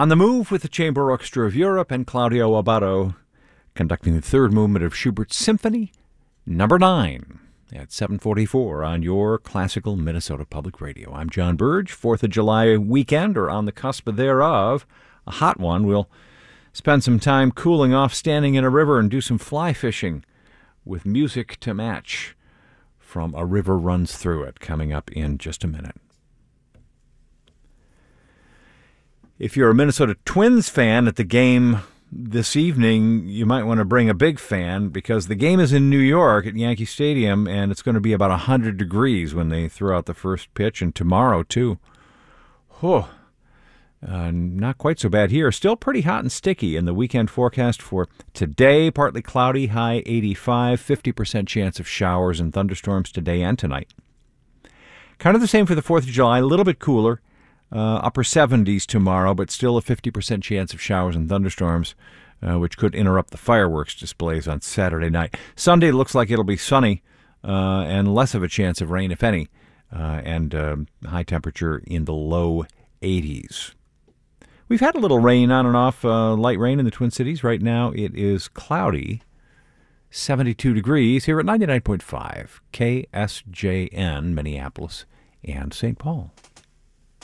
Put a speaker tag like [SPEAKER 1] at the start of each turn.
[SPEAKER 1] On the move with the Chamber Orchestra of Europe and Claudio Abbado conducting the third movement of Schubert's Symphony Number 9 at 7:44 on your classical Minnesota Public Radio. I'm John Burge. 4th of July weekend, or on the cusp thereof, a hot one. We'll spend some time cooling off, standing in a river, and do some fly fishing with music to match from A River Runs Through It, coming up in just a minute. If you're a Minnesota Twins fan at the game this evening, you might want to bring a big fan, because the game is in New York at Yankee Stadium, and it's going to be about 100 degrees when they throw out the first pitch, and tomorrow, too. Not quite so bad here. Still pretty hot and sticky in the weekend forecast for today. Partly cloudy, high 85, 50% chance of showers and thunderstorms today and tonight. Kind of the same for the 4th of July, a little bit cooler. Upper 70s tomorrow, but still a 50% chance of showers and thunderstorms, which could interrupt the fireworks displays on Saturday night. Sunday looks like it'll be sunny and less of a chance of rain, if any, and high temperature in the low 80s. We've had a little rain on and off, light rain in the Twin Cities. Right now it is cloudy, 72 degrees here at 99.5 KSJN, Minneapolis and St. Paul.